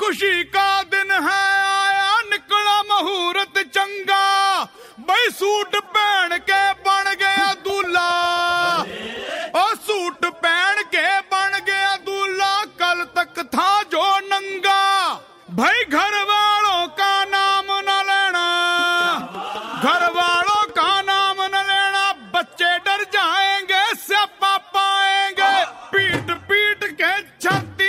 खुशी का दिन है आया निकला मुहूर्त चंगा भाई सूट पहन के बन गया दूल्हा और सूट पहन के बन गया दूल्हा कल तक था जो नंगा भाई घर